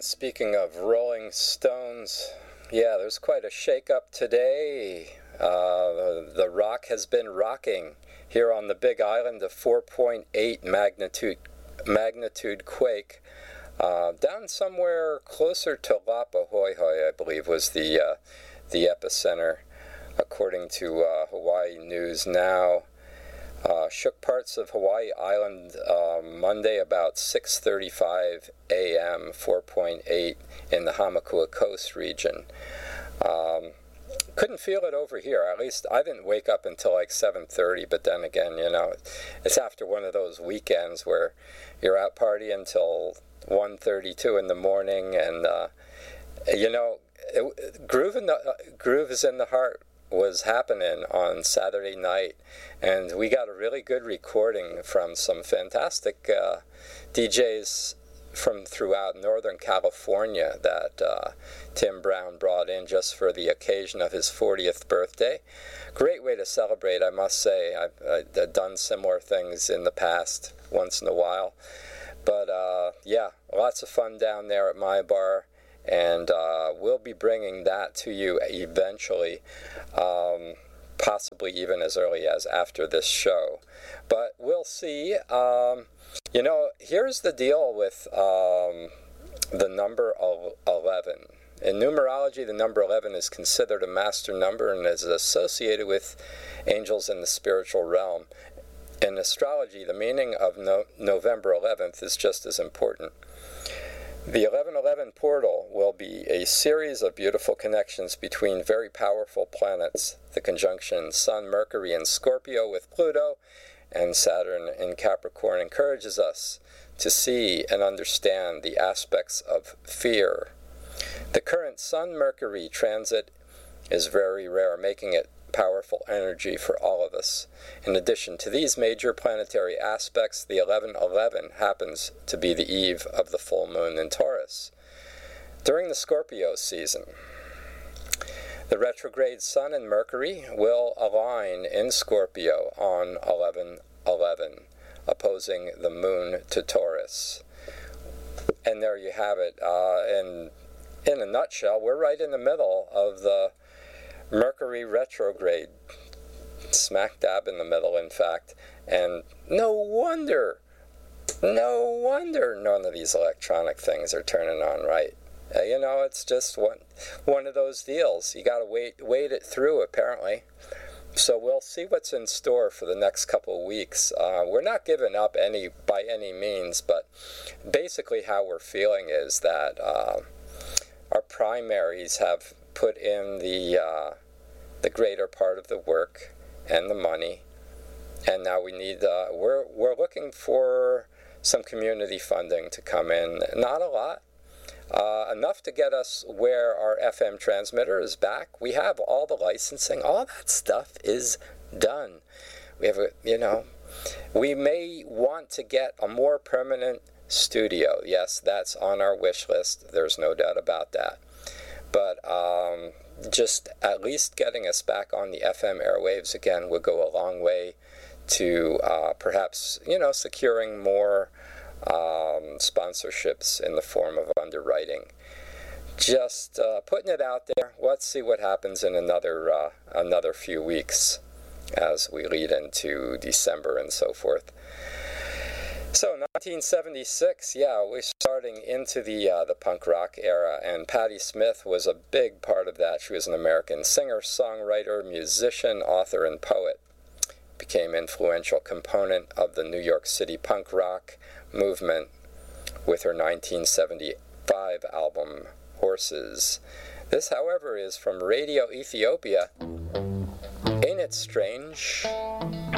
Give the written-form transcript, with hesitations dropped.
speaking of Rolling Stones, yeah, there's quite a shake-up today. The rock has been rocking here on the Big Island. A 4.8 magnitude quake down somewhere closer to Lapahoihoi, I believe, was the epicenter, according to Hawaii News Now. Shook parts of Hawaii Island Monday about 6:35 a.m., 4.8 in the Hamakua Coast region. Couldn't feel it over here. At least I didn't wake up until like 7:30, but then again, it's after one of those weekends where you're out partying until 1:32 in the morning, and Groove is in the Heart was happening on Saturday night, and we got a really good recording from some fantastic DJs from throughout Northern California that Tim Brown brought in just for the occasion of his 40th birthday. Great way to celebrate, I must say. I've done similar things in the past once in a while, but yeah, lots of fun down there at my bar. And we'll be bringing that to you eventually, possibly even as early as after this show. But we'll see. Here's the deal with the number 11. In numerology, the number 11 is considered a master number and is associated with angels in the spiritual realm. In astrology, the meaning of November 11th is just as important. The 1111 portal will be a series of beautiful connections between very powerful planets. The conjunction Sun-Mercury in Scorpio with Pluto and Saturn in Capricorn encourages us to see and understand the aspects of fear. The current Sun-Mercury transit is very rare, making it powerful energy for all of us. In addition to these major planetary aspects, the 1111 happens to be the eve of the full moon in Taurus. During the Scorpio season, the retrograde Sun and Mercury will align in Scorpio on 1111, opposing the moon to Taurus. And there you have it. And in a nutshell, we're right in the middle of the Mercury retrograde, smack dab in the middle, in fact, and no wonder none of these electronic things are turning on right. It's just one of those deals. You got to wait it through, apparently. So we'll see what's in store for the next couple of weeks. We're not giving up by any means, but basically how we're feeling is that our primaries have put in the greater part of the work and the money, and now we need we're looking for some community funding to come in. Not a lot, enough to get us where our FM transmitter is back. We have all the licensing, all that stuff is done. We have we may want to get a more permanent studio. Yes, that's on our wish list. There's no doubt about that. But just at least getting us back on the FM airwaves again would go a long way to perhaps, securing more sponsorships in the form of underwriting. Just putting it out there. Let's see what happens in another few weeks as we lead into December and so forth. So 1976, yeah, we're starting into the punk rock era, and Patti Smith was a big part of that. She was an American singer, songwriter, musician, author, and poet. Became influential component of the New York City punk rock movement with her 1975 album, Horses. This, however, is from Radio Ethiopia. Ain't it strange?